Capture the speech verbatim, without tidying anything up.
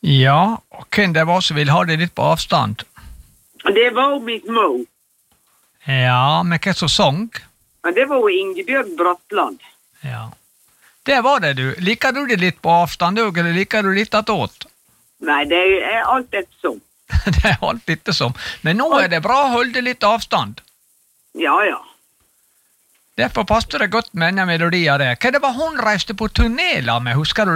Ja, og hvem det var som vil ha det litt på avstand? Det var mitt mor. Ja, men hva som sang? Ja, det var jo Ingebjørg Bratland. Ja. Det var det, du. Liker du det litt på avstand, du, eller liker du litt attåt? Nei, det er alt et som. Det er alt litt som. Men nå er det bra å holde litt avstand. Ja, ja. Derfor passer det godt med denne melodien der. Hva det var hun reiste på turné med, husker du?